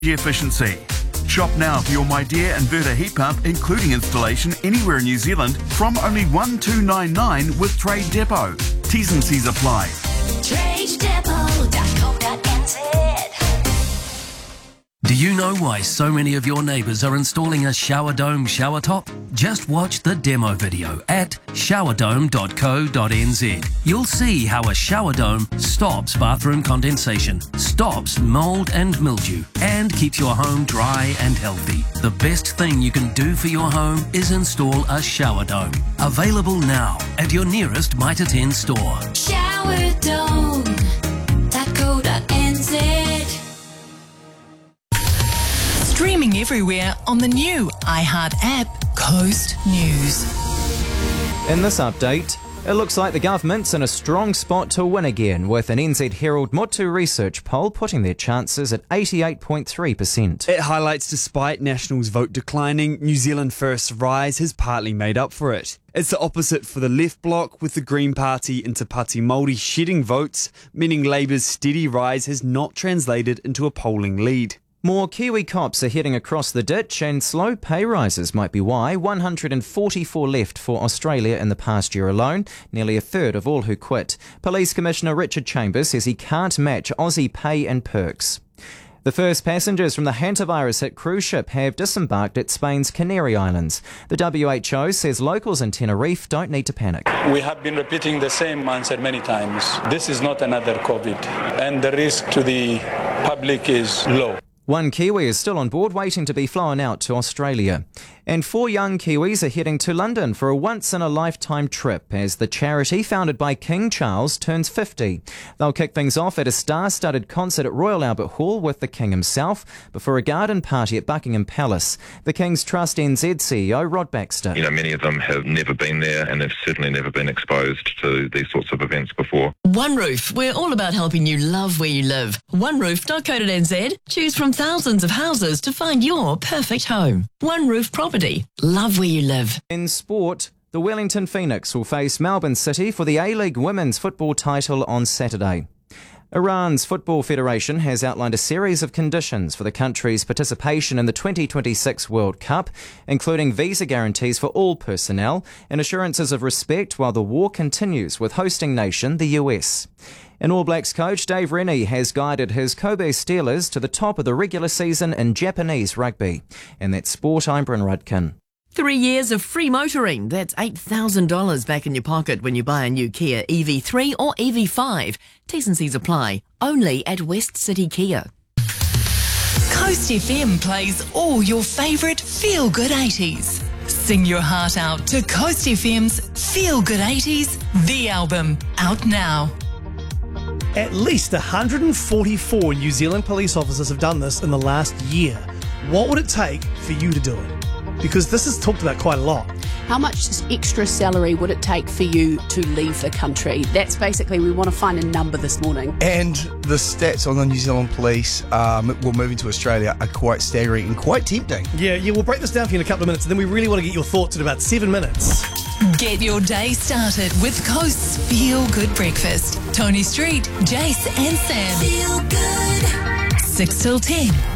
efficiency. Shop now for your MyDear inverter heat pump, including installation anywhere in New Zealand from only $1,299 with Trade Depot. T's and C's apply. TradeDepot.co.nz. Do you know why so many of your neighbours are installing a shower dome shower top? Just watch the demo video at showerdome.co.nz. You'll see how a shower dome stops bathroom condensation, stops mould and mildew, and keeps your home dry and healthy. The best thing you can do for your home is install a shower dome. Available now at your nearest Mitre 10 store. Showerdome.co.nz. Streaming everywhere on the new iHeart app, Coast News. In this update, it looks like the government's in a strong spot to win again, with an NZ Herald Motu research poll putting their chances at 88.3%. It highlights despite National's vote declining, New Zealand First's rise has partly made up for it. It's the opposite for the left bloc, with the Green Party and Te Pāti Māori shedding votes, meaning Labour's steady rise has not translated into a polling lead. More Kiwi cops are heading across the ditch, and slow pay rises might be why. 144 left for Australia in the past year alone, nearly a third of all who quit. Police Commissioner Richard Chambers says he can't match Aussie pay and perks. The first passengers from the hantavirus-hit cruise ship have disembarked at Spain's Canary Islands. The WHO says locals in Tenerife don't need to panic. We have been repeating the same answer many times. This is not another COVID, and the risk to the public is low. One Kiwi is still on board, waiting to be flown out to Australia. And 4 young Kiwis are heading to London for a once-in-a-lifetime trip as the charity founded by King Charles turns 50. They'll kick things off at a star-studded concert at Royal Albert Hall with the King himself before a garden party at Buckingham Palace. The King's Trust NZ CEO Rod Baxter. Many of them have never been there and have certainly never been exposed to these sorts of events before. One Roof, we're all about helping you love where you live. OneRoof.co.nz. Choose from thousands of houses to find your perfect home. One Roof Property. Love where you live. In sport, the Wellington Phoenix will face Melbourne City for the A-League Women's Football title on Saturday. Iran's Football Federation has outlined a series of conditions for the country's participation in the 2026 World Cup, including visa guarantees for all personnel and assurances of respect while the war continues with hosting nation, the US. And All Blacks coach Dave Rennie has guided his Kobe Steelers to the top of the regular season in Japanese rugby. And that's Sport, I'm Bryn Rudkin. 3 years of free motoring. That's $8,000 back in your pocket when you buy a new Kia EV3 or EV5. T's and C's apply. Only at West City Kia. Coast FM plays all your favourite feel-good 80s. Sing your heart out to Coast FM's Feel Good 80s, the album, out now. At least 144 New Zealand police officers have done this in the last year. What would it take for you to do it? Because this is talked about quite a lot. How much extra salary would it take for you to leave the country? That's basically, we want to find a number this morning. And the stats on the New Zealand police moving to Australia are quite staggering and quite tempting. Yeah, we'll break this down for you in a couple of minutes, and then we really want to get your thoughts in about 7 minutes. Get your day started with Coast's Feel Good Breakfast. Tony Street, Jace and Sam. Feel good. 6 till 10